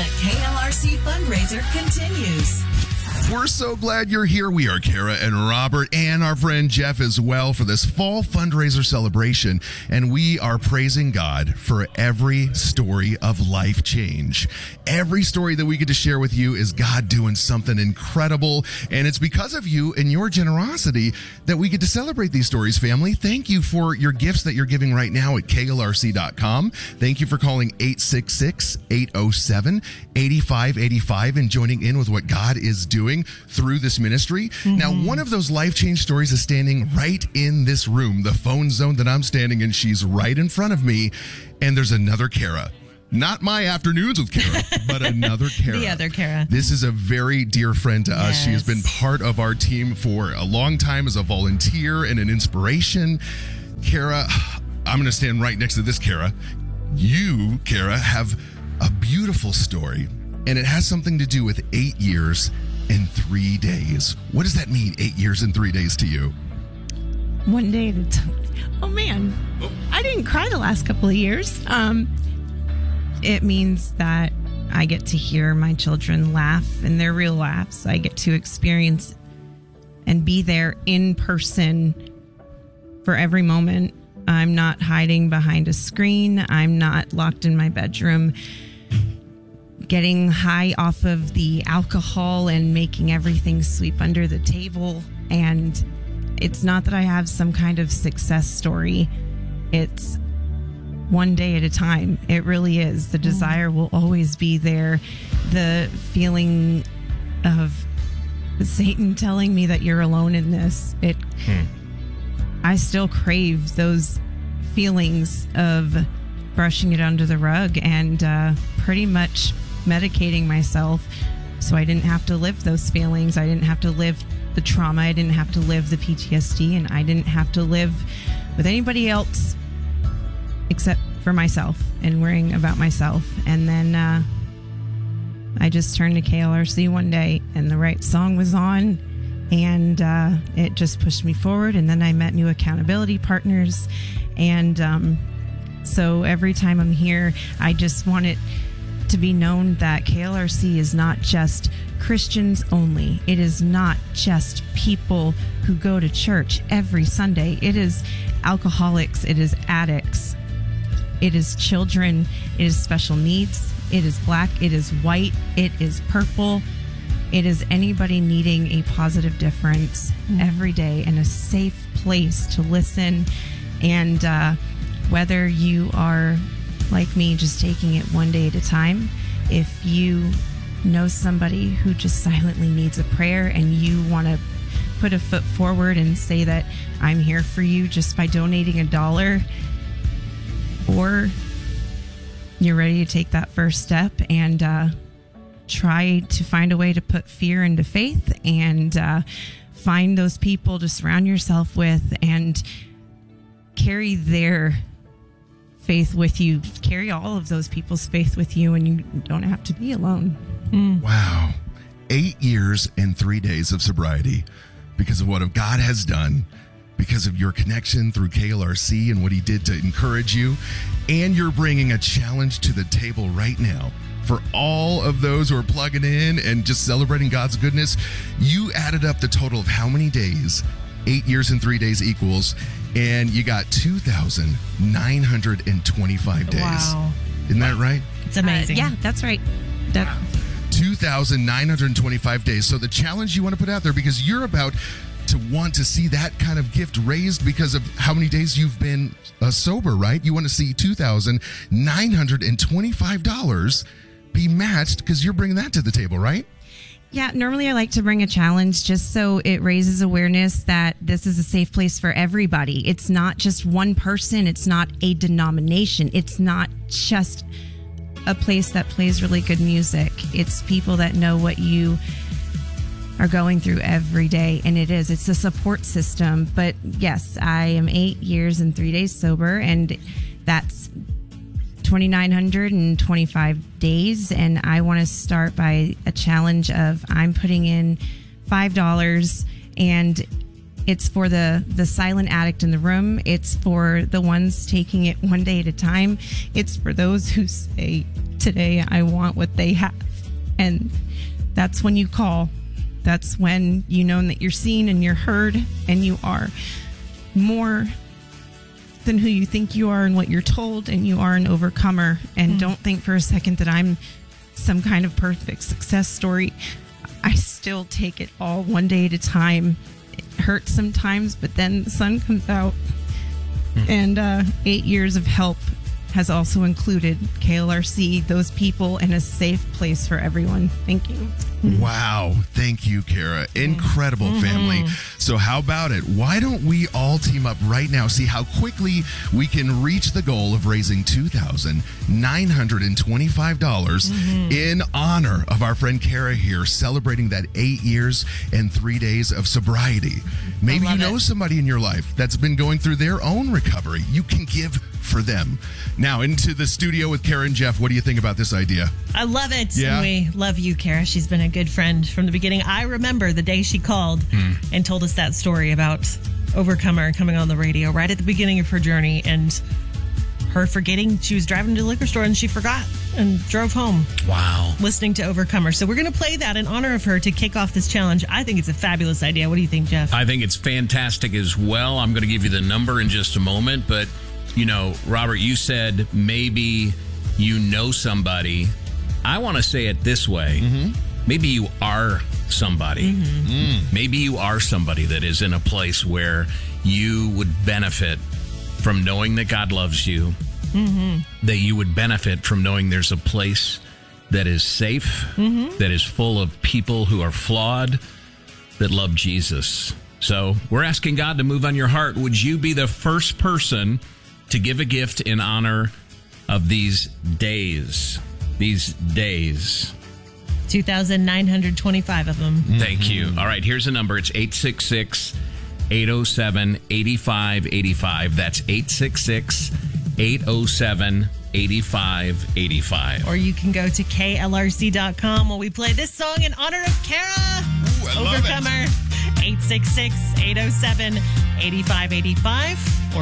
The KLRC fundraiser continues. We're so glad you're here. We are Kara and Robert and our friend Jeff as well for this fall fundraiser celebration. And we are praising God for every story of life change. Every story that we get to share with you is God doing something incredible. And it's because of you and your generosity that we get to celebrate these stories, family. Thank you for your gifts that you're giving right now at KLRC.com. Thank you for calling 866-807-8585 and joining in with what God is doing through this ministry. Now, one of those life change stories is standing right in this room, the phone zone that I'm standing in. She's right in front of me, and there's another Kara. Not my afternoons with Kara, but another Kara. The other Kara. This is a very dear friend to us. She has been part of our team for a long time as a volunteer and an inspiration. Kara, I'm going to stand right next to this Kara. You, Kara, have a beautiful story, and it has something to do with 8 years and 3 days. What does that mean, 8 years and 3 days to you? One day at a time. Oh, man. I didn't cry the last couple of years. It means that I get to hear my children laugh, and they're real laughs. I get to experience and be there in person for every moment. I'm not hiding behind a screen. I'm not locked in my bedroom getting high off of the alcohol and making everything sweep under the table. And it's not that I have some kind of success story. It's one day at a time. It really is. The desire will always be there. The feeling of Satan telling me that you're alone in this. I still crave those feelings of brushing it under the rug and pretty much medicating myself so I didn't have to live those feelings. I didn't have to live the trauma. I didn't have to live the PTSD, and I didn't have to live with anybody else except for myself and worrying about myself. And then I just turned to KLRC one day and the right song was on, and it just pushed me forward. And then I met new accountability partners. And so every time I'm here, I just want it to be known that KLRC is not just Christians only. It is not just people who go to church every Sunday. It is alcoholics. It is addicts. It is children. It is special needs. It is black. It is white. It is purple. It is anybody needing a positive difference every day and a safe place to listen. And whether you are like me, just taking it one day at a time, if you know somebody who just silently needs a prayer and you want to put a foot forward and say that I'm here for you just by donating $1, or you're ready to take that first step and try to find a way to put fear into faith and find those people to surround yourself with and carry their faith with you. Carry all of those people's faith with you, and you don't have to be alone. Wow. 8 years and 3 days of sobriety because of what God has done, because of your connection through KLRC and what he did to encourage you. And you're bringing a challenge to the table right now for all of those who are plugging in and just celebrating God's goodness. You added up the total of how many days 8 years and 3 days equals, and you got 2,925 days. Wow. Isn't that right? It's amazing. Yeah, that's right. 2,925 days. So the challenge you want to put out there, because you're about to want to see that kind of gift raised because of how many days you've been sober, right? You want to see $2,925 be matched because you're bringing that to the table, right? Yeah, normally I like to bring a challenge just so it raises awareness that this is a safe place for everybody. It's not just one person. It's not a denomination. It's not just a place that plays really good music. It's people that know what you are going through every day. And it's a support system. But yes, I am 8 years and 3 days sober, and that's 2,925 days. And I want to start by a challenge of I'm putting in $5, and it's for the silent addict in the room. It's for the ones taking it one day at a time. It's for those who say, Today, I want what they have. And that's when you call. That's when you know that you're seen and you're heard, and you are more than who you think you are and what you're told, and you are an overcomer. And don't think for a second that I'm some kind of perfect success story. I still take it all one day at a time. It hurts sometimes, but then the sun comes out. And 8 years of help has also included KLRC, those people, and a safe place for everyone. Thank you. Wow. Thank you, Kara. Incredible family. So how about it? Why don't we all team up right now, see how quickly we can reach the goal of raising $2,925 in honor of our friend Kara here, celebrating that 8 years and 3 days of sobriety. Maybe you know somebody in your life that's been going through their own recovery. You can give for them. Now, into the studio with Kara and Jeff. What do you think about this idea? I love it. Yeah. And we love you, Kara. She's been a good friend from the beginning. I remember the day she called and told us that story about Overcomer coming on the radio right at the beginning of her journey, and her forgetting she was driving to the liquor store and she forgot and drove home. Wow. Listening to Overcomer. So we're going to play that in honor of her to kick off this challenge. I think it's a fabulous idea. What do you think, Jeff? I think it's fantastic as well. I'm going to give you the number in just a moment, but you know, Robert, you said maybe you know somebody. I want to say it this way. Maybe you are somebody. Maybe you are somebody that is in a place where you would benefit from knowing that God loves you, that you would benefit from knowing there's a place that is safe, that is full of people who are flawed, that love Jesus. So we're asking God to move on your heart. Would you be the first person to give a gift in honor of these days? These days. 2,925 of them. Thank you. All right, here's the number. It's 866-807-8585. That's 866-807-8585. Or you can go to KLRC.com while we play this song in honor of Kara. I love it. Overcomer. 866-807-8585. Or